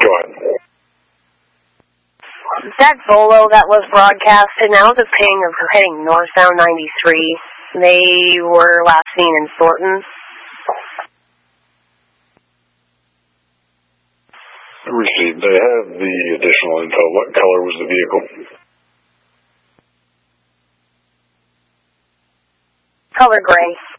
Go ahead. That Volo that was broadcasted, now the ping of heading northbound 93. They were last seen in Thornton. Received. They have the additional info. What color was the vehicle? Color gray.